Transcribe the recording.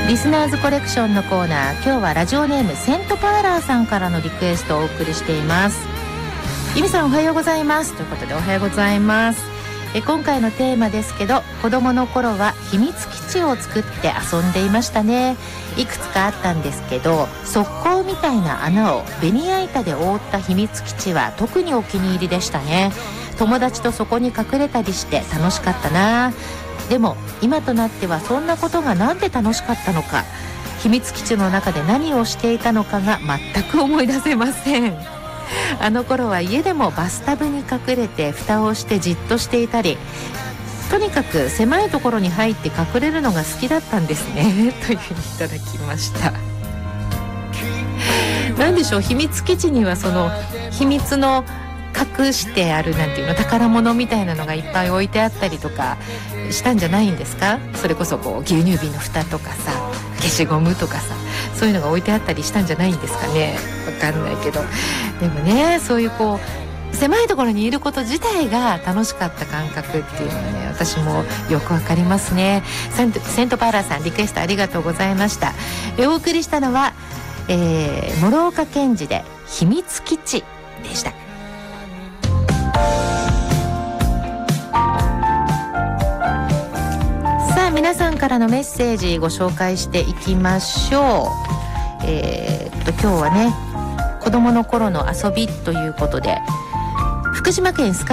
リスナーズコレクションのコーナー、今日はラジオネームセントパーラーさんからのリクエストをお送りしています。ゆみさん、おはようございます。ということで、おはようございます。今回のテーマですけど、子供の頃は秘密基地を作って遊んでいましたね。いくつかあったんですけど、側溝みたいな穴をベニヤ板で覆った秘密基地は特にお気に入りでしたね。友達とそこに隠れたりして楽しかったな。でも今となってはそんなことがなんで楽しかったのか、秘密基地の中で何をしていたのかが全く思い出せません。あの頃は家でもバスタブに隠れて蓋をしてじっとしていたり、とにかく狭いところに入って隠れるのが好きだったんですねというふうにいただきました。なんでしょう、秘密基地にはその秘密の隠してあるなんていうの、宝物みたいなのがいっぱい置いてあったりとかしたんじゃないんですか。それこそこう牛乳瓶の蓋とかさ、消しゴムとかさ、そういうのが置いてあったりしたんじゃないんですかね。わかんないけど、でもね、そういうこう狭いところにいること自体が楽しかった感覚っていうのはね、私もよくわかりますね。セントパーラーさん、リクエストありがとうございました。お送りしたのは、諸岡健児で秘密基地でした。さあ、皆さんからのメッセージご紹介していきましょう。今日はね、子供の頃の遊びということで、福島県